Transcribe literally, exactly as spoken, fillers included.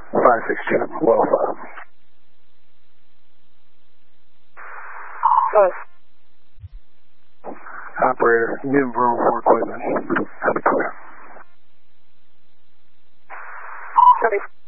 five six two, well five. Five. Operator, new room for equipment. I'll be clear. Copy.